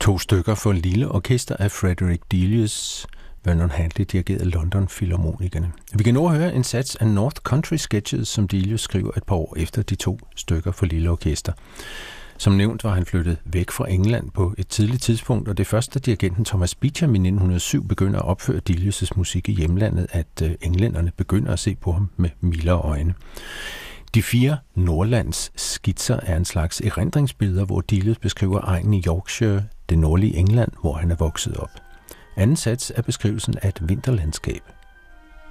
To stykker for lille orkester af Frederick Delius, Vernon Handley dirigeret London Filharmonikerne. Vi kan nu høre en sats af North Country Sketches, som Delius skriver et par år efter de to stykker for lille orkester. Som nævnt var han flyttet væk fra England på et tidligt tidspunkt, og det første, da dirigenten Thomas Beecham i 1907 begynder at opføre Delius' musik i hjemlandet, at englænderne begynder at se på ham med mildere øjne. De 4 Nordlands skitser er en slags erindringsbilleder, hvor Delius beskriver egnen i Yorkshire, det nordlige England, hvor han er vokset op. Anden sats er beskrivelsen af et vinterlandskab.